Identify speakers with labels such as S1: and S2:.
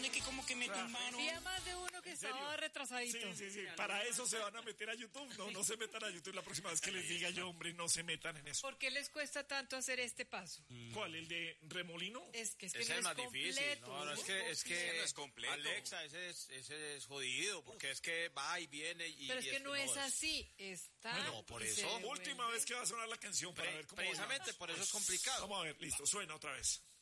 S1: de que como que me tumbaron.
S2: Había más de uno que estaba retrasadito.
S3: Sí. Para eso se van a meter a YouTube. No se metan a YouTube la próxima vez que les diga yo, hombre, no se metan en eso.
S2: ¿Por qué les cuesta tanto hacer este paso?
S3: ¿Cuál? ¿El de remolino?
S2: Es que
S4: Ese
S2: no
S4: es más difícil.
S2: completo.
S4: No, es que
S5: no es completo.
S4: Alexa, ese es jodido, porque es que va y viene y...
S2: Pero es que no es
S4: es
S2: así. Está.
S4: Bueno, por
S2: y
S4: eso.
S2: se
S3: Última
S2: devuelve.
S3: vez que va a sonar la canción para ver cómo
S4: Precisamente por eso es complicado.
S3: Vamos a ver, listo, suena otra vez.